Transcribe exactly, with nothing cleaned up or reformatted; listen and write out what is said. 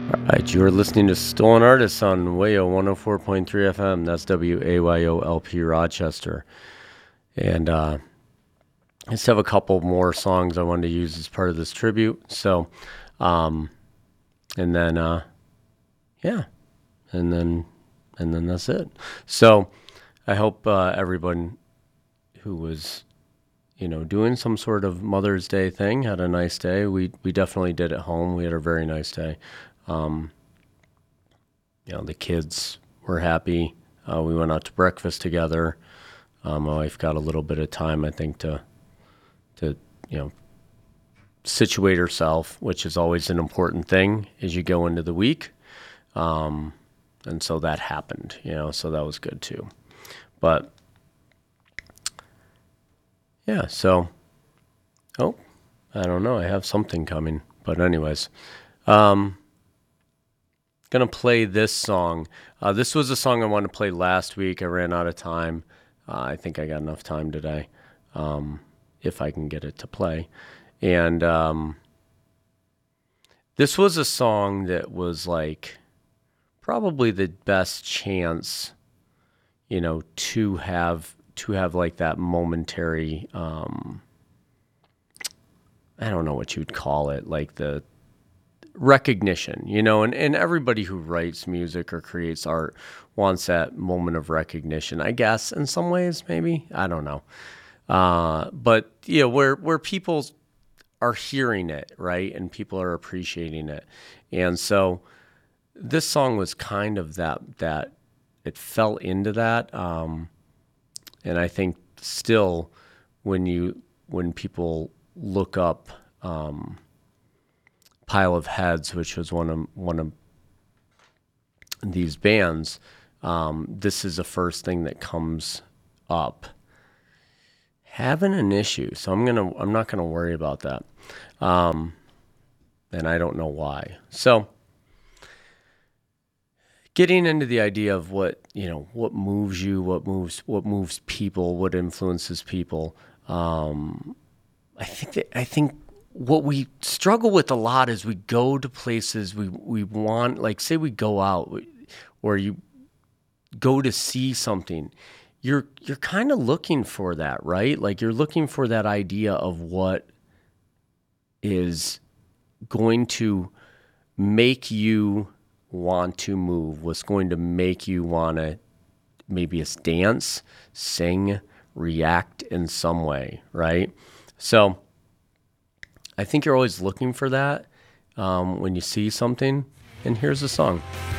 All right, you're listening to Stolen Artists on Wayo one oh four point three F M. That's W A Y O L P Rochester. And uh, I just have a couple more songs I wanted to use as part of this tribute. So, um, and then, uh, yeah, and then, and then that's it. So I hope uh, everyone who was, you know, doing some sort of Mother's Day thing had a nice day. We we definitely did at home. We had a very nice day. Um, you know, the kids were happy. Uh, we went out to breakfast together. Um, my wife got a little bit of time, I think, to, to you know, situate herself, which is always an important thing as you go into the week. Um, and so that happened, you know, so that was good too. But yeah, so, oh, I don't know. I have something coming. But anyways, um, going to play this song. Uh, this was a song I wanted to play last week. I ran out of time. Uh, I think I got enough time today, um, if I can get it to play. And um, this was a song that was like probably the best chance, you know, to have to have like that momentary, um, I don't know what you'd call it, like the recognition, you know, and, and everybody who writes music or creates art wants that moment of recognition, I guess, in some ways, maybe. I don't know. Uh, but, you know, where, where people are hearing it, right, and people are appreciating it. And so this song was kind of that, that it fell into that. Um, and I think still when you, when people look up, um, Pile of Heads, which was one of one of these bands, um, this is the first thing that comes up. Having an issue, so I'm gonna I'm not gonna worry about that, um, and I don't know why. So, getting into the idea of what you know, what moves you, what moves what moves people, what influences people. Um, I think that I think. What we struggle with a lot is we go to places we, we want, like say we go out or you go to see something, you're, you're kind of looking for that, right? Like you're looking for that idea of what is going to make you want to move, what's going to make you want to maybe it's dance, sing, react in some way, right? So I think you're always looking for that um, when you see something. And here's the song.